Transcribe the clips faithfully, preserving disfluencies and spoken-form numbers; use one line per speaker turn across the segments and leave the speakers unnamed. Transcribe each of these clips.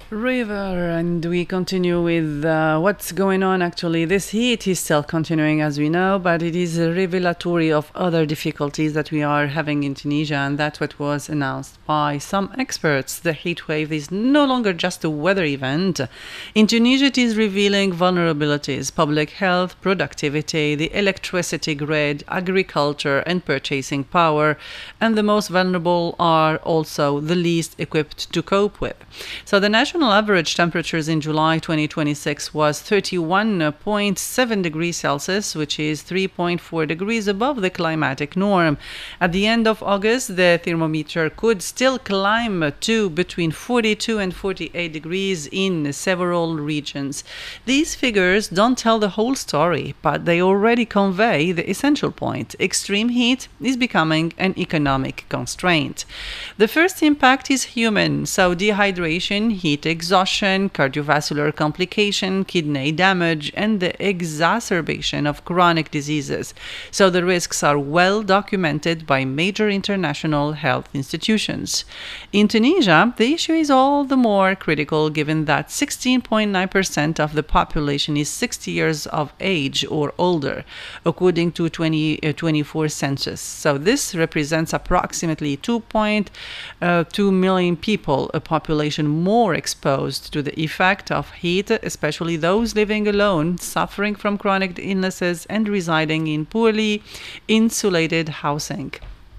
River, and we continue with uh, what's going on. Actually, this heat is still continuing, as we know, but it is a revelatory of other difficulties that we are having in Tunisia, and that's what was announced by some experts. The heat wave is no longer just a weather event. In Tunisia, it is revealing vulnerabilities: public health, productivity, the electricity grid, agriculture, and purchasing power, and the most vulnerable are also the least equipped to cope with. So the national National average temperatures in July twenty twenty-six was thirty-one point seven degrees Celsius, which is three point four degrees above the climatic norm. At the end of August, the thermometer could still climb to between forty-two and forty-eight degrees in several regions. These figures don't tell the whole story, but they already convey the essential point: extreme heat is becoming an economic constraint. The first impact is human, so dehydration, heat exhaustion, cardiovascular complication, kidney damage, and the exacerbation of chronic diseases. So the risks are well documented by major international health institutions. In Tunisia, the issue is all the more critical given that sixteen point nine percent of the population is sixty years of age or older, according to twenty twenty-four census. So this represents approximately two point two million people, a population more exposed to the effect of heat, especially those living alone, suffering from chronic illnesses, and residing in poorly insulated housing.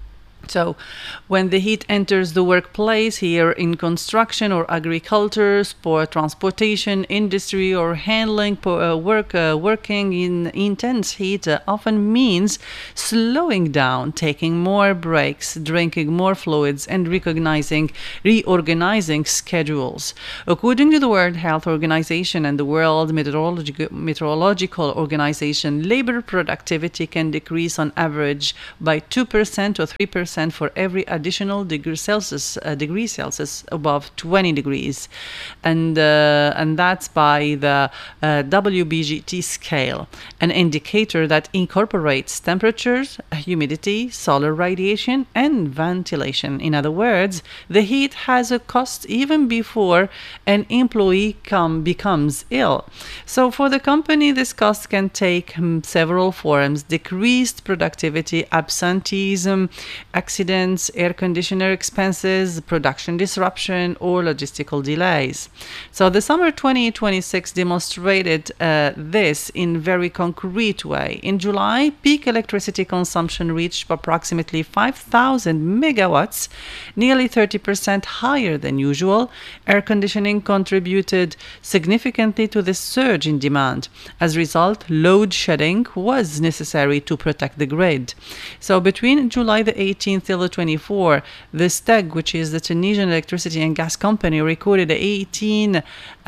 So when the heat enters the workplace, here in construction or agriculture, sport, transportation, industry, or handling uh, work, uh, working in intense heat uh, often means slowing down, taking more breaks, drinking more fluids, and recognizing, reorganizing schedules. According to the World Health Organization and the World Meteorological, Meteorological Organization, labor productivity can decrease on average by two percent or three percent for every additional degree Celsius, uh, degree Celsius above twenty degrees, and uh, and that's by the uh, W B G T scale, an indicator that incorporates temperatures, humidity, solar radiation, and ventilation. In other words, the heat has a cost even before an employee come, becomes ill. So for the company, this cost can take um, several forms: decreased productivity, absenteeism, accidents, air conditioner expenses, production disruption, or logistical delays. So the summer twenty twenty-six demonstrated uh, this in very concrete way. In July, peak electricity consumption reached approximately five thousand megawatts, nearly thirty percent higher than usual. Air conditioning contributed significantly to this surge in demand. As a result, load shedding was necessary to protect the grid. So between July the eighteenth till the twenty-fourth, the S T E G, which is the Tunisian Electricity and Gas Company, recorded eighteen,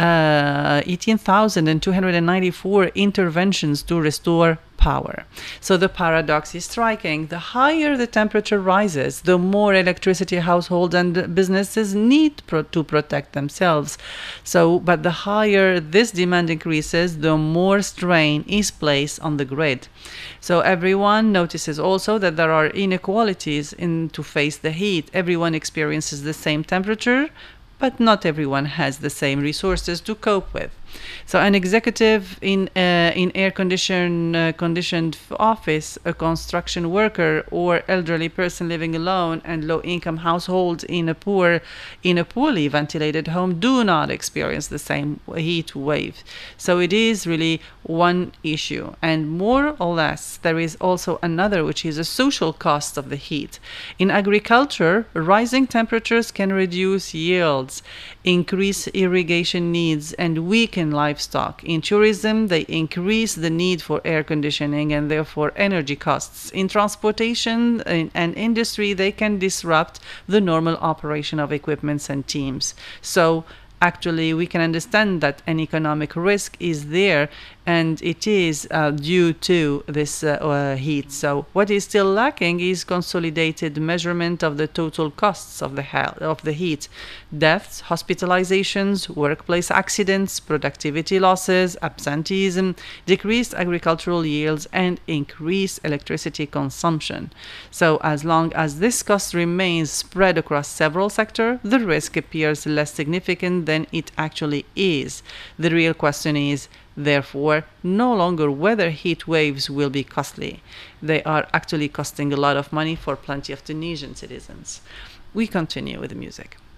uh, eighteen thousand two hundred ninety-four interventions to restore power. So the paradox is striking. The higher the temperature rises, the more electricity households and businesses need pro- to protect themselves. So, but the higher this demand increases, the more strain is placed on the grid. So everyone notices also that there are inequalities in to face the heat. Everyone experiences the same temperature, but not everyone has the same resources to cope with. So an executive in uh, in air condition uh, conditioned office, a construction worker, or elderly person living alone, and low income households in a poor in a poorly ventilated home do not experience the same heat wave. So it is really one issue, and more or less there is also another, which is a social cost of the heat. In agriculture, rising temperatures can reduce yields, increase irrigation needs, and weaken livestock. In tourism, they increase the need for air conditioning and therefore energy costs. In transportation and industry, they can disrupt the normal operation of equipments and teams. So actually, we can understand that an economic risk is there, and it is uh, due to this uh, uh, heat. So what is still lacking is consolidated measurement of the total costs of the health, of the heat: deaths, hospitalizations, workplace accidents, productivity losses, absenteeism, decreased agricultural yields, and increased electricity consumption. So as long as this cost remains spread across several sectors, the risk appears less significant than it actually is. The real question is, therefore, no longer whether heat waves will be costly. They are actually costing a lot of money for plenty of Tunisian citizens. We continue with the music.